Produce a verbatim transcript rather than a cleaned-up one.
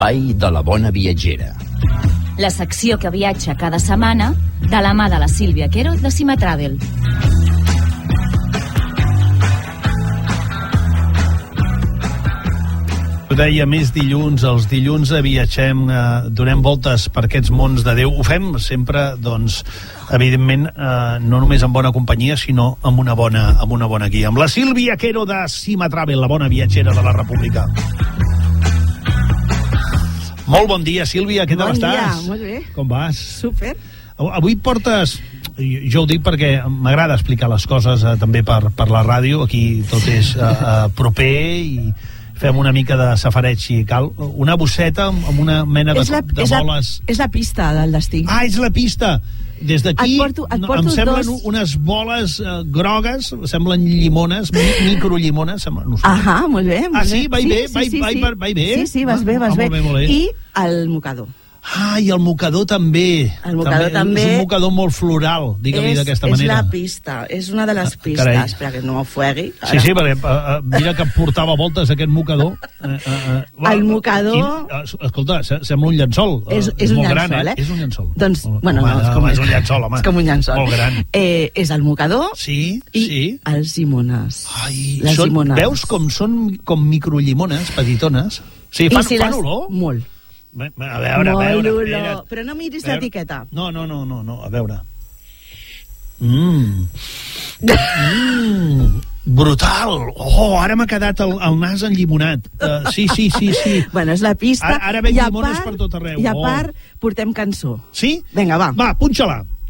L'espai de la bona viatgera. La secció que viatja cada setmana de la mà de la Sílvia Quero de Cima Travel. Ho deia, més dilluns, els dilluns viatgem, eh, donem voltes per aquests mons de Déu. Ho fem sempre, doncs, evidentment, eh, no només amb bona companyia, sinó amb una bona, amb una bona guia. Amb la Sílvia Quero de Cima Travel, la bona viatgera de la República. Molt bon dia, Sílvia, què tal bon estàs? Bon dia, molt bé. Com vas? Súper. Avui portes... Jo ho dic perquè m'agrada explicar les coses eh, també per, per la ràdio. Aquí tot és eh, eh, proper i fem una mica de safareig si cal. Una bosseta amb, amb una mena de, és la, de és boles... La, és la pista del destí. Ah, és la pista! Des d'aquí et porto, et porto em semblen dos... unes boles eh, grogues, semblen llimones, microlimones. No sé. Ahà, molt bé. Molt ah, sí? Vaig sí, bé? Sí, vaig, sí, vaig, sí. vaig, vaig bé? Sí, sí, vas bé, vas ah, bé. Molt bé, molt bé. I el mocador. Ah, i el mocador també. El mocador també. És un mocador molt floral, digue-li d'aquesta manera. És la pista, és una de les pistes. Carai. Espera, que no m'ofegui. Sí, sí, perquè uh, uh, mira que portava voltes aquest mocador. Uh, uh, uh, el mocador... Quin, uh, escolta, sembla un llençol. Uh, és, és, és un molt llençol, gran, eh? eh? És un llençol. Doncs, home, bueno, no, és, com, home, és un llençol, home. És com un llençol. Molt gran. Eh, és el mocador sí, i sí. els llimones. Ai, les són, llimones. Veus com són com microllimones, petitones? Sí, fan, si fan les... olor? Molt. A veure, molt a veure, olor. espera. Però no miris l'etiqueta. No, no, no, no, no, a veure. Mmm. Mmm. Brutal! Oh, ara m'ha quedat el, el nas enllimonat. Uh, sí, sí, sí, sí. Bueno, és la pista. Ara, ara veig llimones per tot arreu. I a part, oh. portem cançó. Sí? Vinga, va. Va, punxa-la.